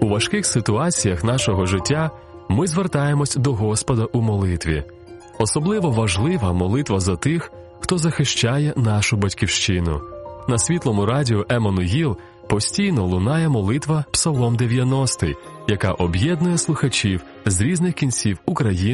У важких ситуаціях нашого життя ми звертаємось до Господа у молитві. Особливо важлива молитва за тих, хто захищає нашу батьківщину. На Світлому радіо Еммануїл постійно лунає молитва Псалом 90, яка об'єднує слухачів з різних кінців України